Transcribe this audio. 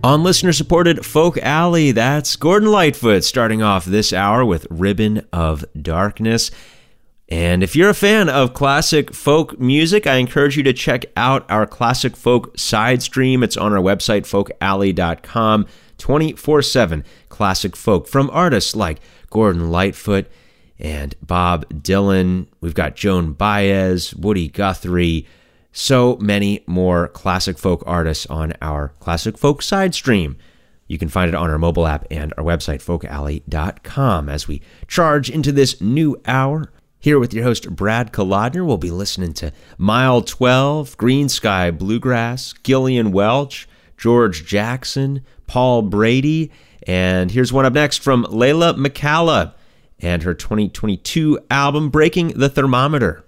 On listener-supported Folk Alley, that's Gordon Lightfoot starting off this hour with Ribbon of Darkness. And if you're a fan of classic folk music, I encourage you to check out our classic folk side stream. It's on our website, folkalley.com, 24/7 classic folk from artists like Gordon Lightfoot and Bob Dylan. We've got Joan Baez, Woody Guthrie, so many more classic folk artists on our classic folk side stream. You can find it on our mobile app and our website, folkalley.com. As we charge into this new hour, here with your host, Brad Kolodner, we'll be listening to Mile 12, Green Sky Bluegrass, Gillian Welch, George Jackson, Paul Brady, and here's one up next from Layla McCalla and her 2022 album, Breaking the Thermometer.